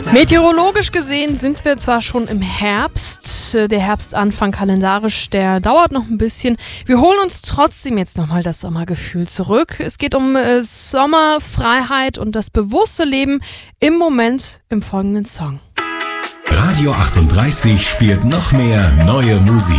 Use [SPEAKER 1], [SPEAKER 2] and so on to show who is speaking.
[SPEAKER 1] Meteorologisch gesehen sind wir zwar schon im Herbst, der Herbstanfang kalendarisch, der dauert noch ein bisschen. Wir holen uns trotzdem jetzt nochmal das Sommergefühl zurück. Es geht um Sommerfreiheit und das bewusste Leben im Moment im folgenden Song.
[SPEAKER 2] Radio 38 spielt noch mehr neue Musik.